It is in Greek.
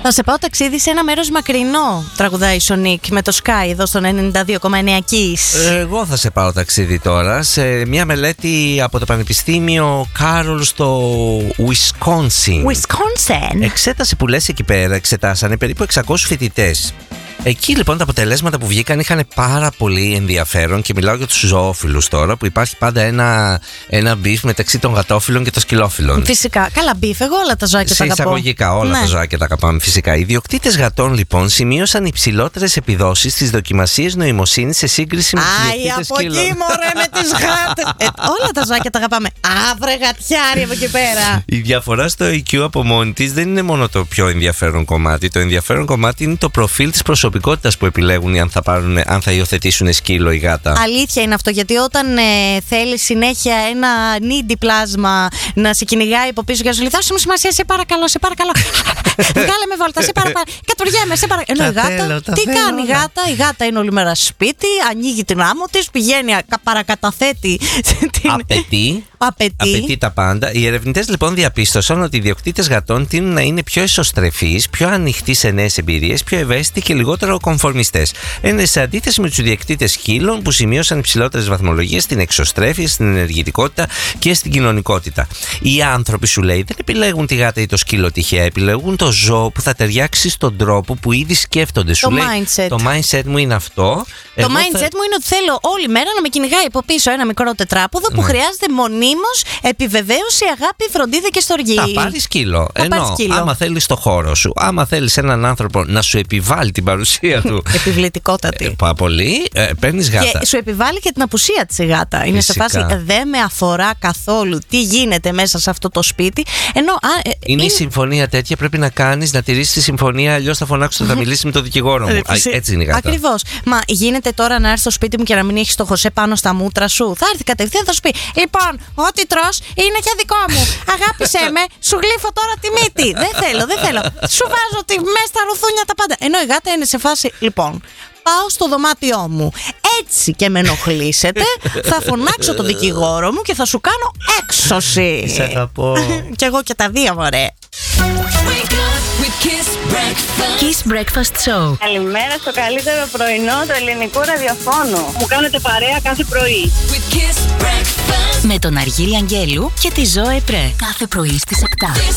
Θα σε πάω ταξίδι σε ένα μέρος μακρινό, τραγουδάει η Σονίκ με το Sky εδώ στο 92,9 Kiss. Εγώ θα σε πάω ταξίδι τώρα σε μια μελέτη από το Πανεπιστήμιο Κάρολ στο Wisconsin. Εξέταση που λες εκεί πέρα, εξετάσανε περίπου 600 φοιτητές. Εκεί λοιπόν τα αποτελέσματα που βγήκαν είχαν πάρα πολύ ενδιαφέρον και μιλάω για τους ζωόφιλους τώρα, που υπάρχει πάντα ένα μπιφ μεταξύ των γατόφιλων και των σκυλόφιλων. Φυσικά. Καλά, μπιφ, εγώ όλα τα ζωάκια τα αγαπώ. Εισαγωγικά, όλα τα ζωάκια τα αγαπάμε φυσικά. Οι ιδιοκτήτες γατών λοιπόν σημείωσαν υψηλότερες επιδόσεις στις δοκιμασίες νοημοσύνης σε σύγκριση με τους ιδιοκτήτες σκύλων. Από εκεί μωρέ με τις γάτες. Όλα τα ζωάκια τα αγαπάμε. Αύρε γατιάρι από εκεί πέρα. Η διαφορά στο IQ από μόνη της δεν είναι μόνο το πιο ενδιαφέρον κομμάτι. Το ενδιαφέρον κομμάτι είναι το προφίλ της προσωπικότητας που επιλέγουν αν θα υιοθετήσουν σκύλο ή γάτα. Αλήθεια είναι αυτό, γιατί όταν θέλει συνέχεια ένα needy πλάσμα να σε κυνηγάει από πίσω και να σου λέει δώσε μου σημασία, σε παρακαλώ, σε παρακαλώ. Βγάλε με βόλτα, σε παρακαλώ. Κατουργέμαι, σε παρακαλώ. Ενώ η γάτα, τι κάνει η γάτα? Η γάτα είναι όλη μέρα σπίτι, ανοίγει την άμμο της, πηγαίνει, παρακαταθέτει. Απαιτεί τα πάντα. Οι ερευνητές λοιπόν διαπίστωσαν ότι οι ιδιοκτήτες γατών τείνουν να είναι πιο εσωστρεφείς, πιο ανοιχτοί σε νέες εμπειρίες, πιο ευαίσθητοι και λιγότερο κομφορμιστές. Είναι σε αντίθεση με τους ιδιοκτήτες σκύλων που σημείωσαν υψηλότερες βαθμολογίες στην εξωστρέφεια, στην ενεργητικότητα και στην κοινωνικότητα. Οι άνθρωποι, σου λέει, δεν επιλέγουν τη γάτα ή το σκύλο τυχαία, επιλέγουν το ζώο που θα ταιριάξει στον τρόπο που ήδη σκέφτονται. Σου λέει, το mindset μου είναι αυτό. Το mindset μου είναι ότι θέλω όλη μέρα να με κυνηγάει από πίσω ένα μικρό τετράποδο που χρειάζεται μονίμως επιβεβαίωση, αγάπη, φροντίδα και στοργή. Θα πάρει σκύλο. Ενώ άμα θέλεις το χώρο σου, άμα θέλεις έναν άνθρωπο να σου επιβάλλει την παρουσία του. Επιβλητικότατη. Πολύ, παίρνεις γάτα. Και σου επιβάλλει και την απουσία της η γάτα. Είναι σε φάση δεν με αφορά καθόλου τι γίνεται μέσα σε αυτό το σπίτι. Ενώ, είναι η συμφωνία τέτοια, πρέπει να κάνεις, να τηρήσεις τη συμφωνία, αλλιώς θα φωνάξω, θα μιλήσει με τον δικηγόρο μου. Έτσι είναι η γάτα. Ακριβώς. Μα γίνεται τώρα να έρθει στο σπίτι μου και να μην έχεις το Χωσέ πάνω στα μούτρα σου? Θα έρθει κατευθείαν, θα σου πει: λοιπόν, ό,τι τρως είναι και δικό μου. Αγάπησέ με, σου γλύφω τώρα τη μύτη. Δεν θέλω. Σου βάζω μέσα στα ρουθούνια τα πάντα. Ενώ η γάτα είναι σε φάση, λοιπόν, πάω στο δωμάτιό μου. Έτσι και με ενοχλήσετε, θα φωνάξω τον δικηγόρο μου και θα σου κάνω έξωση. Σε αγαπώ. Κι εγώ και τα δύο, μωρέ. Kiss Breakfast Show. Καλημέρα στο καλύτερο πρωινό του ελληνικού ραδιοφώνου. Μου κάνετε παρέα κάθε πρωί. Με τον Αργύρι Αγγέλου και τη Ζωέ Πρέ. Κάθε πρωί στις 7.